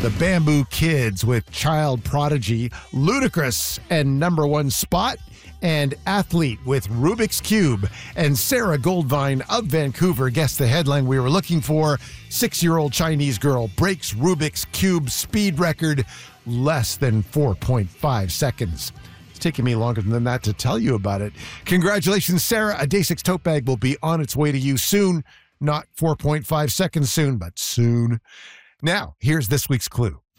The Bamboo Kids with Child Prodigy, Ludacris and Number One Spot, and Athlete with Rubik's Cube. And Sarah Goldvine of Vancouver guessed the headline we were looking for. 6-year-old Chinese girl breaks Rubik's Cube speed record, less than 4.5 seconds. It's taking me longer than that to tell you about it. Congratulations, Sarah. A Day 6 tote bag will be on its way to you soon. Not 4.5 seconds soon, but soon. Now, here's this week's clue.